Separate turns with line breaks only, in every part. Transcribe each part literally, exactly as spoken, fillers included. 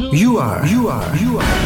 You are, you are, you are.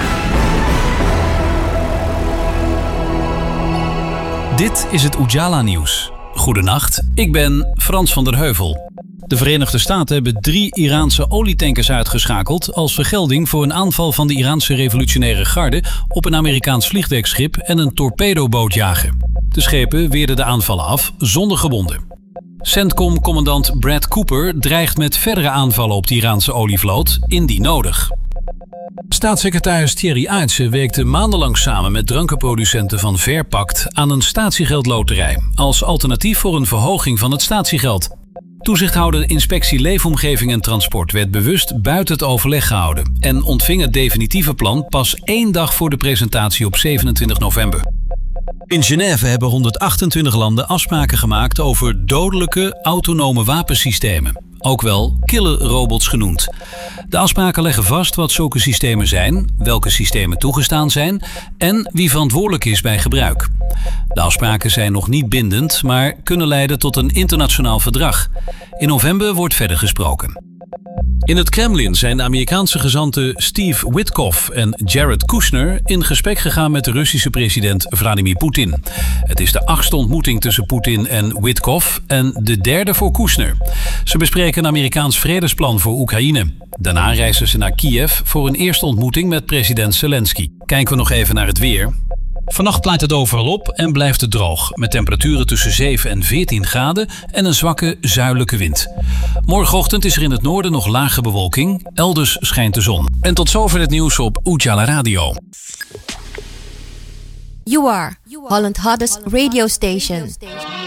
Dit is het Ujala Nieuws. Goedenacht, ik ben Frans van der Heuvel. De Verenigde Staten hebben drie Iraanse olietankers uitgeschakeld als vergelding voor een aanval van de Iraanse revolutionaire garde op een Amerikaans vliegdekschip en een torpedobootjager. De schepen weerden de aanvallen af zonder gewonden. CENTCOM-commandant Brad Cooper dreigt met verdere aanvallen op de Iraanse olievloot, indien nodig. Staatssecretaris Thierry Aartsen werkte maandenlang samen met drankenproducenten van Verpact aan een statiegeldloterij als alternatief voor een verhoging van het statiegeld. Toezichthouder Inspectie Leefomgeving en Transport werd bewust buiten het overleg gehouden en ontving het definitieve plan pas één dag voor de presentatie op zevenentwintig november. In Genève hebben honderdachtentwintig landen afspraken gemaakt over dodelijke autonome wapensystemen, ook wel killerrobots genoemd. De afspraken leggen vast wat zulke systemen zijn, welke systemen toegestaan zijn en wie verantwoordelijk is bij gebruik. De afspraken zijn nog niet bindend, maar kunnen leiden tot een internationaal verdrag. In november wordt verder gesproken. In het Kremlin zijn de Amerikaanse gezanten Steve Witkoff en Jared Kushner in gesprek gegaan met de Russische president Vladimir Poetin. Het is de achtste ontmoeting tussen Poetin en Witkoff en de derde voor Kushner. Ze bespreken een Amerikaans vredesplan voor Oekraïne. Daarna reizen ze naar Kiev voor een eerste ontmoeting met president Zelensky. Kijken we nog even naar het weer. Vannacht klaart het overal op en blijft het droog, met temperaturen tussen zeven en veertien graden en een zwakke zuidelijke wind. Morgenochtend is er in het noorden nog lage bewolking, elders schijnt de zon. En tot zover het nieuws op Ujala Radio.
You are Holland Hottest Radio Station.